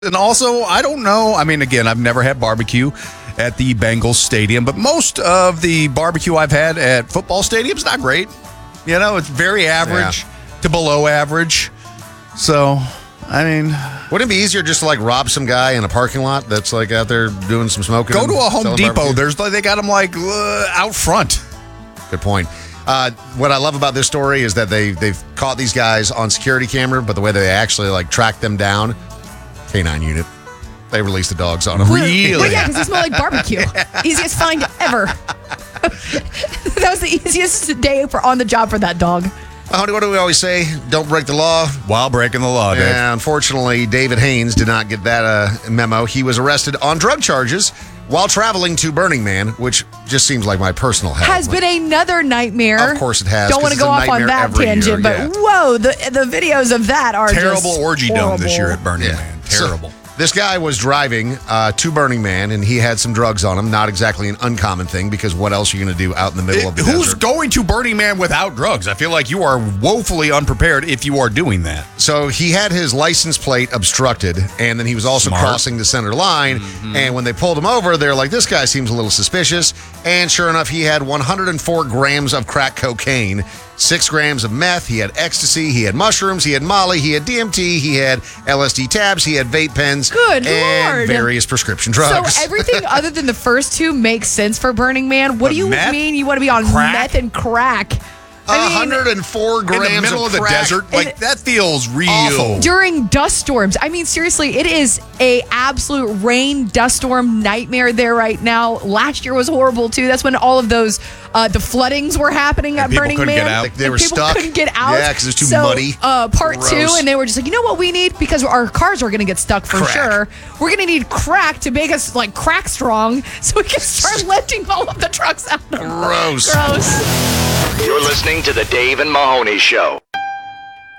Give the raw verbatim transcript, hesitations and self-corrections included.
And also, I don't know. I mean, again, I've never had barbecue at the Bengals stadium, but most of the barbecue I've had at football stadiums, not great. You know, it's very average yeah. to below average. So, I mean... Wouldn't it be easier just to, like, rob some guy in a parking lot that's, like, out there doing some smoking? Go to a Home Depot. Barbecue? There's They got them, like, uh, out front. Good point. Uh, what I love about this story is that they, they've caught these guys on security camera, but the way they actually, like, track them down... K nine unit. They released the dogs on them. Really? Well, yeah, because they smell like barbecue. Easiest find ever. That was the easiest day for on the job for that dog. Honey, what do we always say? Don't break the law. While breaking the law, Dave. Yeah, unfortunately, David Haynes did not get that uh, memo. He was arrested on drug charges while traveling to Burning Man, which just seems like my personal hell. Has been another nightmare. Of course it has. Don't want to go off on that tangent, year, but yeah. whoa, the the videos of that are terrible just orgy horrible. dome this year at Burning yeah. Man. Terrible. So, this guy was driving uh, to Burning Man, and he had some drugs on him. Not exactly an uncommon thing, because what else are you going to do out in the middle it, of the who's desert? going to Burning Man without drugs? I feel like you are woefully unprepared if you are doing that. So he had his license plate obstructed, and then he was also Smart. crossing the center line. Mm-hmm. And when they pulled him over, they're like, this guy seems a little suspicious. And sure enough, he had one hundred four grams of crack cocaine, six grams of meth, he had ecstasy, he had mushrooms, he had Molly, he had D M T, he had L S D tabs, he had vape pens. Good and Lord. various prescription drugs. So everything other than the first two makes sense for Burning Man. What But do you meth, mean you want to be on crack? meth and crack? I mean, one hundred four grams in the middle of, of the crack. desert, like It- that feels real. Awful. during dust storms. I mean, seriously, it is a absolute rain dust storm nightmare there right now. Last year was horrible too. That's when all of those uh, the floodings were happening at people Burning couldn't Man. get out. They- they And were people stuck. couldn't get out. Yeah, 'cause it was too so, muddy. Uh, part Gross. two, and they were just like, you know what we need, because our cars are going to get stuck for Crack. sure. We're going to need crack to make us like crack strong, so we can start lifting all of the trucks out. Gross. Gross. You're listening to the Dave and Mahoney Show.